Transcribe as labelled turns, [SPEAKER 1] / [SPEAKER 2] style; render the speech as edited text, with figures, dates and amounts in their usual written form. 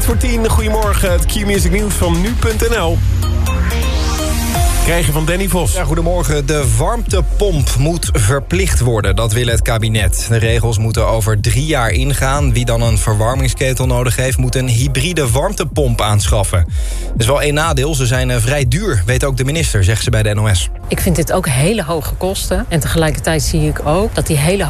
[SPEAKER 1] Kwart voor 10, goedemorgen. Het Q-Music Nieuws van nu.nl. Krijgen van Danny Vos.
[SPEAKER 2] Ja, goedemorgen. De warmtepomp moet verplicht worden. Dat wil het kabinet. De regels moeten over 3 jaar ingaan. Wie dan een verwarmingsketel nodig heeft, moet een hybride warmtepomp aanschaffen. Er is wel één nadeel. Ze zijn vrij duur, weet ook de minister, zegt ze bij de NOS.
[SPEAKER 3] Ik vind dit ook hele hoge kosten. En tegelijkertijd zie ik ook dat die hele